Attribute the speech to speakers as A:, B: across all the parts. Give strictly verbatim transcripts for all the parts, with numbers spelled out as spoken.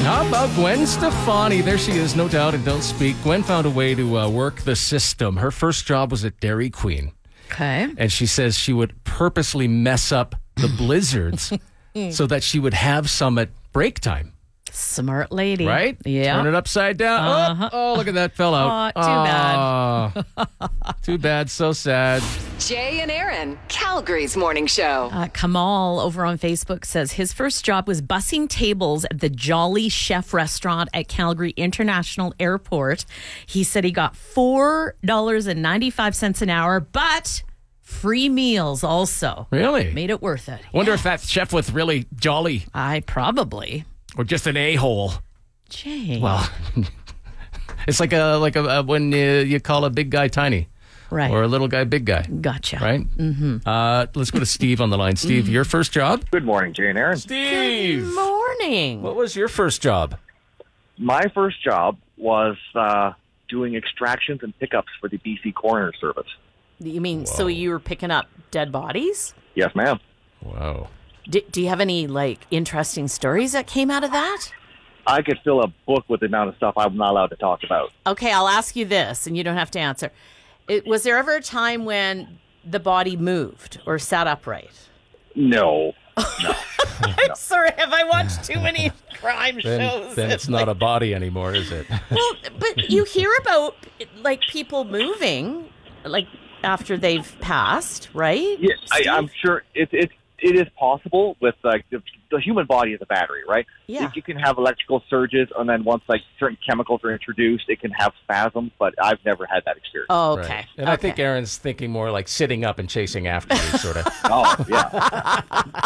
A: How about Gwen Stefani? There she is, no doubt, and don't speak. Gwen found a way to uh, work the system. Her first job was at Dairy Queen.
B: Okay.
A: And she says she would purposely mess up the blizzards so that she would have some at break time.
B: Smart lady.
A: Right?
B: Yeah.
A: Turn it upside down.
B: Uh-huh.
A: Oh, oh, look at that. Fell out.
B: Aw, too
A: bad. Too bad. So sad.
C: Jay and Aaron, Calgary's morning show.
B: Uh, Kamal over on Facebook says his first job was bussing tables at the Jolly Chef restaurant at Calgary International Airport. He said he got four dollars and ninety-five cents an hour, but free meals also.
A: Really?
B: Made it worth it.
A: Wonder if that chef was really jolly
B: I probably.
A: or just an a-hole.
B: Jay.
A: Well, it's like a like a, a when you, you call a big guy tiny.
B: Right.
A: Or a little guy, big guy.
B: Gotcha.
A: Right? Mm-hmm. Uh, let's go to Steve on the line. Steve,
B: Mm-hmm.
A: your first job?
D: Good morning, Jay and Aaron.
A: Steve!
B: Good morning.
A: What was your first job?
D: My first job was uh, doing extractions and pickups for the B C Coroner Service.
E: You mean, so you were picking up dead bodies?
D: Yes, ma'am.
A: Wow.
E: Do, do you have any, like, interesting stories that came out of that?
D: I could fill a book with the amount of stuff I'm not allowed to talk about.
E: Okay, I'll ask you this, and you don't have to answer. It, was there ever a time when the body moved or sat upright?
D: No. No.
E: I'm sorry, have I watched too many crime
A: Then,
E: shows?
A: then it's not a body anymore, is it?
E: Well, but you hear about, like, people moving, like, after they've passed, right?
D: Yeah, I,
E: Steve?
D: I'm sure it, it, it is possible with, like, the, the human body is a battery, right?
E: Yeah.
D: You can have electrical surges, and then once, like, certain chemicals are introduced, it can have spasms, but I've never had that experience.
E: Oh, okay.
A: Right. And I think
E: okay.
A: Aaron's thinking more like sitting up and chasing after you, sort of.
D: Oh, yeah.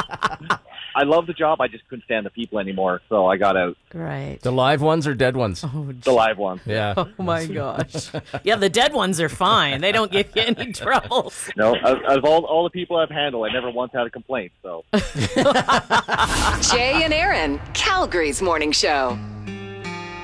D: I love the job. I just couldn't stand the people anymore, so I got out.
E: Right.
A: The live ones or dead ones?
E: Oh,
D: The live one.
A: Yeah.
E: Oh my gosh. Yeah, the dead ones are fine. They don't give you any troubles.
D: No, out out of all, all the people I've handled, I never once had a complaint, so.
C: Jay and Aaron, Calgary's morning show.